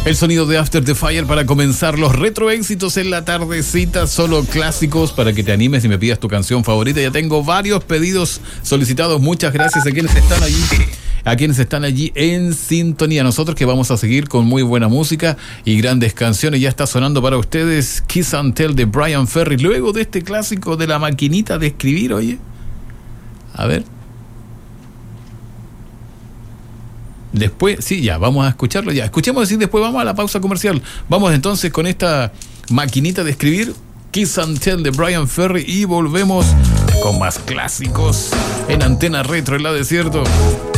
El sonido de After the Fire para comenzar los retro éxitos en la tardecita, solo clásicos para que te animes y me pidas tu canción favorita. Ya tengo varios pedidos solicitados. Muchas gracias a quienes están allí en sintonía. Nosotros que vamos a seguir con muy buena música y grandes canciones. Ya está sonando para ustedes Kiss and Tell de Bryan Ferry. Luego de este clásico de la maquinita de escribir, oye. A ver. Después, sí, ya, vamos a escucharlo ya. Escuchemos así, después vamos a la pausa comercial. Vamos entonces con esta maquinita de escribir, Kiss and Tell de Bryan Ferry, y volvemos con más clásicos en Antena Retro en la Desierto.